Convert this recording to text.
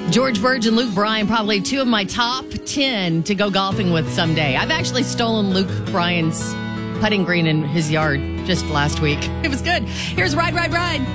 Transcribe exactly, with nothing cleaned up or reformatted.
George Burge and Luke Bryan, probably two of my top ten to go golfing with someday. I've actually stolen Luke Bryan's putting green in his yard just last week. It was good. Here's Ride, Ride, Ride.